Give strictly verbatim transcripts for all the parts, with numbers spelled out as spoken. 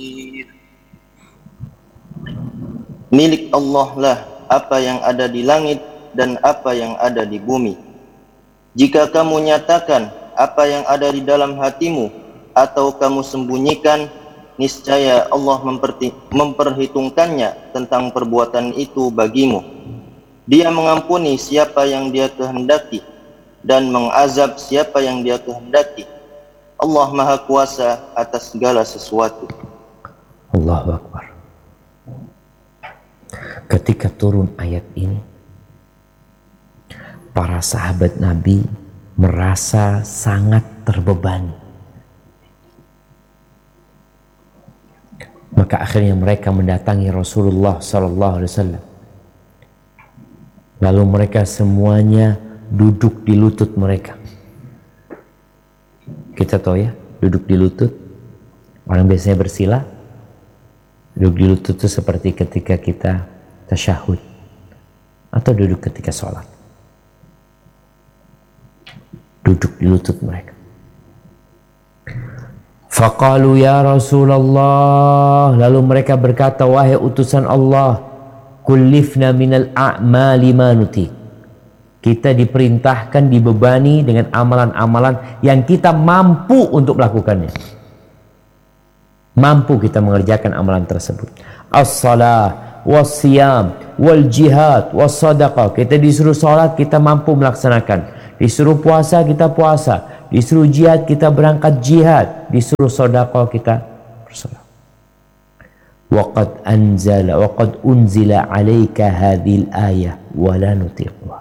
Milik Allah lah apa yang ada di langit dan apa yang ada di bumi. Jika kamu nyatakan apa yang ada di dalam hatimu atau kamu sembunyikan, niscaya Allah memperhitungkannya tentang perbuatan itu bagimu. Dia mengampuni siapa yang Dia kehendaki dan mengazab siapa yang Dia kehendaki. Allah Maha Kuasa atas segala sesuatu. Allahu Akbar. Ketika turun ayat ini, para sahabat Nabi merasa sangat terbebani. Maka akhirnya mereka mendatangi Rasulullah sallallahu alaihi wasallam. Lalu mereka semuanya duduk di lutut mereka. Kita tahu ya, duduk di lutut. Orang biasanya bersila. Duduk di lutut itu seperti ketika kita tasyahud atau duduk ketika sholat. Duduk di lutut mereka. Faqalu ya Rasulullah, lalu mereka berkata, wahai utusan Allah, kullifna minal a'mali ma nuti. Kita diperintahkan, dibebani dengan amalan-amalan yang kita mampu untuk melakukannya. Mampu kita mengerjakan amalan tersebut. As-salah, was-siyam, wal-jihad, was-sadaqah. Kita disuruh salat, kita mampu melaksanakan. Disuruh puasa, kita puasa. Disuruh jihad, kita berangkat jihad. Disuruh sedekah, kita bersedekah. Waqad anzala waqad unzila 'alaika hadhil ayah wa la nutiquha.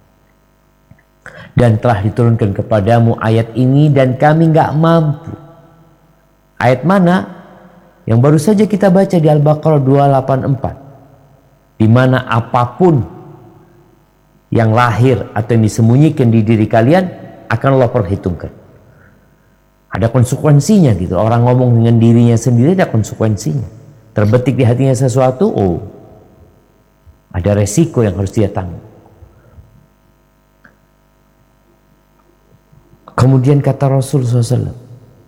Dan telah diturunkan kepadamu ayat ini dan kami enggak mampu. Ayat mana? Yang baru saja kita baca di Al-Baqarah dua ratus delapan puluh empat. Di mana apapun yang lahir atau yang disembunyikan di diri kalian akan Allah perhitungkan. Ada konsekuensinya gitu. Orang ngomong dengan dirinya sendiri ada konsekuensinya. Terbetik di hatinya sesuatu, oh ada resiko yang harus dia tanggung. Kemudian kata Rasul sallallahu alaihi wasallam,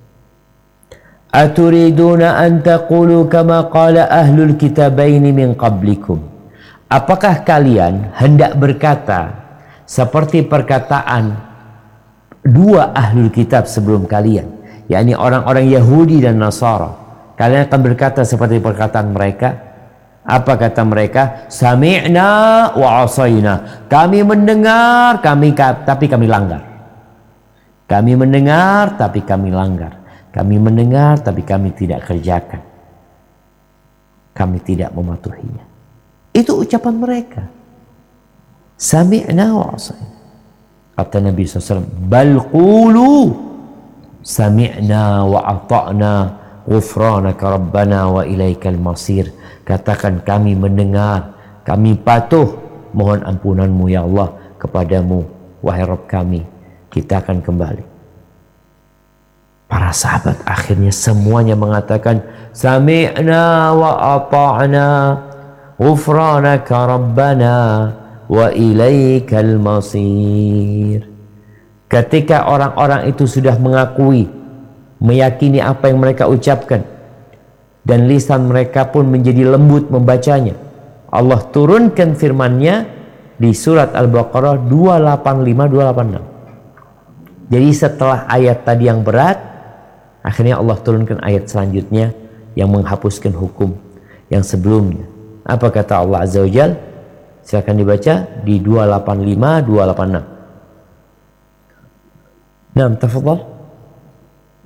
aturiduna an taqulu kama qala ahlul kitabaini min qablikum. Apakah kalian hendak berkata seperti perkataan dua ahlul kitab sebelum kalian, yakni orang-orang Yahudi dan Nasara? Kalian akan berkata seperti perkataan mereka. Apa kata mereka? Sami'na wa asayna. Kami mendengar, kami tapi kami langgar. Kami mendengar tapi kami langgar. Kami mendengar tapi kami tidak kerjakan. Kami tidak mematuhinya. Itu ucapan mereka. Sami'na wa asayna. Kata Nabi sallallahu alaihi wasallam, bal qulu sami'na wa ata'na ghufranaka rabbana wa ilaikal masir. Katakan kami mendengar, kami patuh, mohon ampunanmu ya Allah, kepadamu wahai Rabb kami, kita akan kembali. Para sahabat akhirnya semuanya mengatakan sami'na wa ata'na ghufranaka rabbana wa ilaikal masir. Ketika orang-orang itu sudah mengakui, meyakini apa yang mereka ucapkan, dan lisan mereka pun menjadi lembut membacanya, Allah turunkan firman-Nya di surat Al-Baqarah dua ratus delapan puluh lima dua ratus delapan puluh enam. Jadi setelah ayat tadi yang berat, akhirnya Allah turunkan ayat selanjutnya yang menghapuskan hukum yang sebelumnya. Apa kata Allah Azza wa Jalla? Silakan dibaca di dua ratus delapan puluh lima dua ratus delapan puluh enam. Nah, tafadhal.